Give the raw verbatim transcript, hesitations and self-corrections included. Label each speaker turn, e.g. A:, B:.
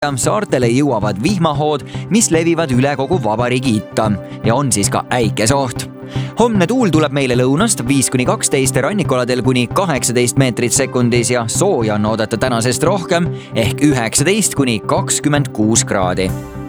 A: Saartele jõuavad vihmahood, mis levivad üle kogu vabariigi itta ja on siis ka äikesoht. Homne tuul tuleb meile lõunast viis kuni kaksteist, rannikualadel kuni kaheksateist meetrit sekundis ja sooja on oodata tänasest rohkem ehk üheksateist kuni kakskümmend kuus kraadi.